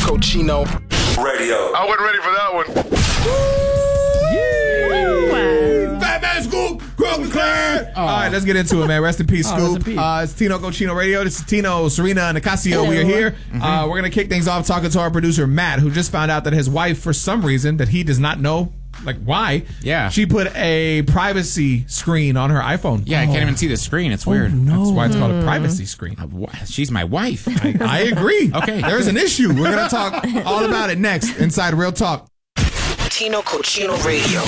Cochino Radio. I wasn't ready for that one. Fat Man Scoop, Brooklyn Clan. All right, let's get into it, man. Rest in peace, Scoop. It's Tino Cochino Radio. This is Tino, Serena, and Nicasio. We are here. We're going to kick things off talking to our producer, Matt, who just found out that his wife, for some reason that he does not know, like why, she put a privacy screen on her iPhone. Yeah, I can't even see the screen. It's weird. No. That's why it's called a privacy screen. She's my wife. I agree. Okay. There's an issue. We're going to talk all about it next inside Real Talk. Tino Cochino Radio.